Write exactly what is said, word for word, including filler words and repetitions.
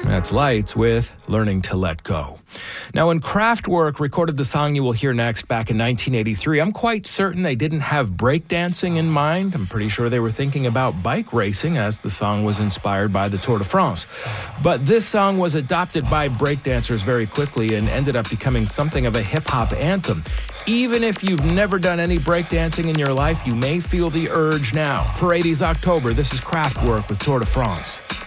That's Lights with Learning to Let Go. Now, when Kraftwerk recorded the song you will hear next back in nineteen eighty-three, I'm quite certain they didn't have breakdancing in mind. I'm pretty sure they were thinking about bike racing, as the song was inspired by the Tour de France. But this song was adopted by breakdancers very quickly and ended up becoming something of a hip-hop anthem. Even if you've never done any breakdancing in your life, you may feel the urge now. For eighties October, this is Kraftwerk with Tour de France.